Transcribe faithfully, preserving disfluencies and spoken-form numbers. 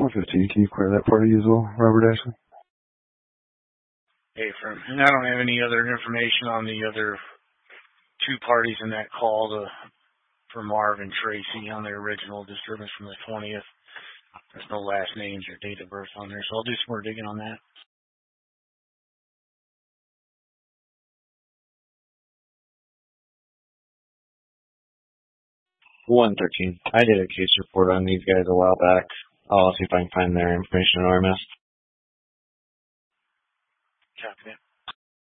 one fifteen, can you clear that party as well, Robert Ashley? Hey, from, and I don't have any other information on the other two parties in that call to, for Marv and Tracy on their original disturbance from the twentieth. There's no last names or date of birth on there, so I'll do some more digging on that. one thirteen. I did a case report on these guys a while back. I'll see if I can find their information in R M S. Copy that.